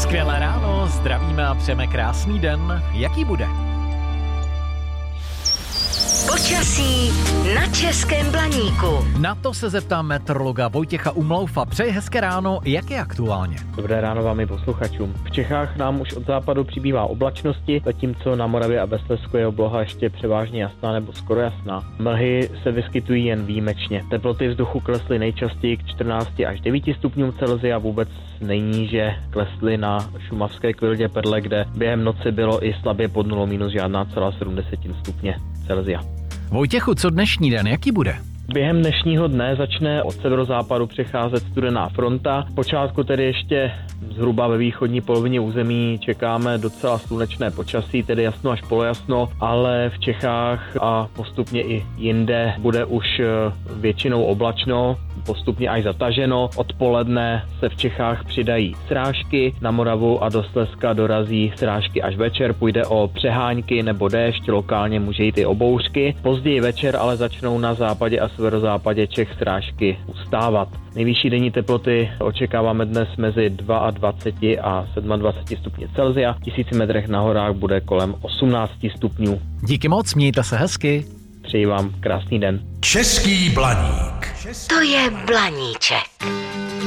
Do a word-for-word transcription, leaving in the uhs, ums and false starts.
Skvělé ráno, zdravíme a přejeme krásný den. Jaký bude? Počasí na Českém Blaníku. Na to se zeptám meteorologa Vojtěcha Umloufa. Přeji hezké ráno, jak je aktuálně? Dobré ráno vám i posluchačům. V Čechách nám už od západu přibývá oblačnosti, zatímco na Moravě a ve Slezsku je obloha ještě převážně jasná nebo skoro jasná. Mlhy se vyskytují jen výjimečně. Teploty vzduchu klesly nejčastěji k čtrnácti až devíti stupňům Celsia, vůbec nejníže klesly na šumavské Kvildě Perle, kde během noci bylo i slabě pod nulou minus žádná celá sedm desetin stupně Celsia. Vojtěchu, co dnešní den, jaký bude? Během dnešního dne začne od severozápadu přecházet studená fronta. V počátku tedy ještě zhruba ve východní polovině území čekáme docela slunečné počasí, tedy jasno až polojasno, ale v Čechách a postupně i jinde bude už většinou oblačno, postupně až zataženo. Odpoledne se v Čechách přidají srážky, na Moravu a do Slezska dorazí srážky až večer, půjde o přehánky nebo déšť, lokálně může jít i o bouřky. Později večer ale začnou na západě a severozápadě Čech srážky ustávat. Nejvyšší denní teploty očekáváme dnes mezi dvacet dva a dvacet sedm stupně Celsia. V tisíci metrech na horách bude kolem osmnáct stupňů. Díky moc, mějte se hezky. Přeji vám krásný den. Český Blaník. To je Blaníček.